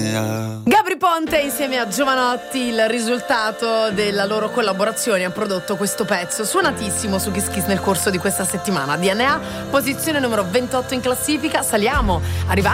Gabry Ponte insieme a Giovanotti, il risultato della loro collaborazione, ha prodotto questo pezzo suonatissimo su Kiss Kiss nel corso di questa settimana. DNA, posizione numero 28 in classifica, saliamo, arriva